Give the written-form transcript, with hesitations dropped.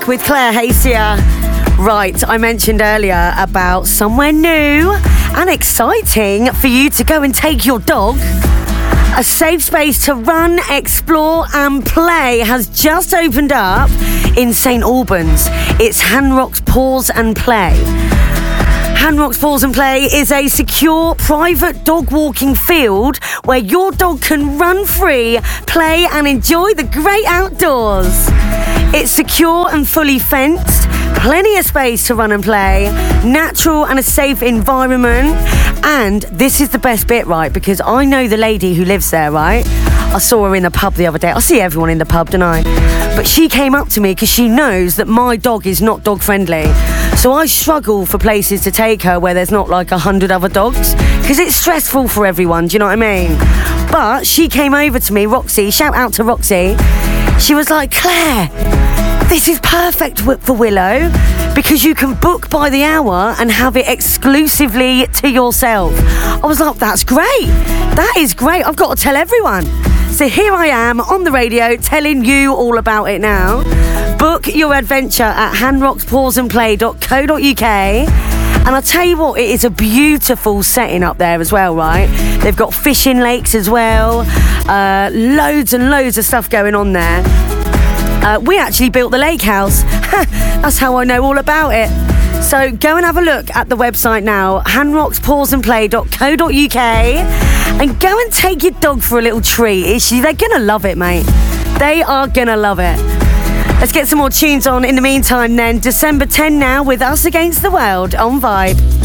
with Claire Hacier. Right, I mentioned earlier about somewhere new and exciting for you to go and take your dog. A safe space to run, explore and play has just opened up in St Albans. It's Hanrocks Pause and Play. Hanrocks Pause and Play is a secure private dog walking field where your dog can run free, play and enjoy the great outdoors. It's secure and fully fenced, plenty of space to run and play, natural and a safe environment. And this is the best bit, right? Because I know the lady who lives there, right? I saw her in the pub the other day. I see everyone in the pub, don't I? But she came up to me because she knows that my dog is not dog friendly. So I struggle for places to take her where there's not like 100 other dogs because it's stressful for everyone, do you know what I mean? But she came over to me, Roxy, shout out to Roxy. She was like, Claire, this is perfect for Willow because you can book by the hour and have it exclusively to yourself. I was like, that's great. That is great. I've got to tell everyone. So here I am on the radio telling you all about it now. Book your adventure at hanrockspauseandplay.co.uk. And I'll tell you what, it is a beautiful setting up there as well, right? They've got fishing lakes as well. Loads and loads of stuff going on there. We actually built the lake house. That's how I know all about it. So go and have a look at the website now, hanrockspauseandplay.co.uk, and go and take your dog for a little treat. They're going to love it, mate. They are going to love it. Let's get some more tunes on in the meantime then. December 10 now with Us Against the World on Vibe.